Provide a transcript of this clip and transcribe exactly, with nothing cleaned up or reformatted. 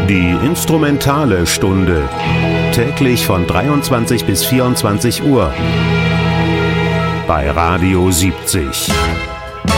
Die instrumentale Stunde. Täglich von dreiundzwanzig bis vierundzwanzig Uhr. Bei Radio siebzig.